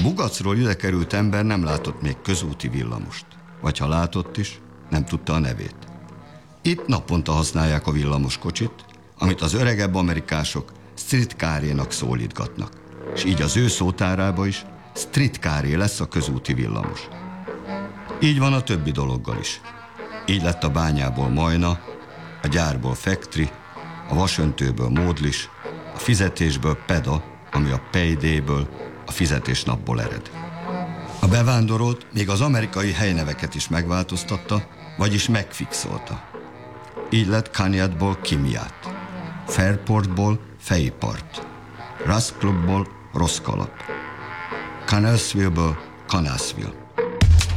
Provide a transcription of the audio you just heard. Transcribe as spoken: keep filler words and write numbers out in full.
Bugacról ide került ember nem látott még közúti villamost. Vagy ha látott is, nem tudta a nevét. Itt naponta használják a villamoskocsit, amit az öregebb amerikások streetcarjénak szólítgatnak. És így az ő szótárába is streetcarjé lesz a közúti villamos. Így van a többi dologgal is. Így lett a bányából Majna, a gyárból Factory, a vasöntőből Módlis, a fizetésből Peda, ami a paydayből, a fizetésnapból ered. A bevándorolt még az amerikai helyneveket is megváltoztatta, vagyis megfixolta. Így lett Kanyadból Kimiát, Fairportból Fejpart, Rusk Clubból Rossz Kalap, Connellsville-ből Connellsville.